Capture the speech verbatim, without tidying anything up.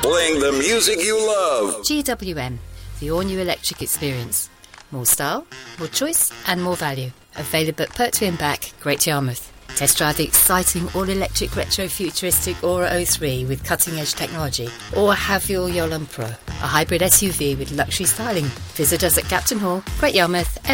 playing the music you love. G W M, the all-new electric experience. More style, more choice and more value. Available at Pertwee and Back, Great Yarmouth. Test drive the exciting all-electric retro-futuristic Aura oh three with cutting-edge technology. Or have your Yolande Pro, a hybrid S U V with luxury styling. Visit us at Captain Hall, Great Yarmouth,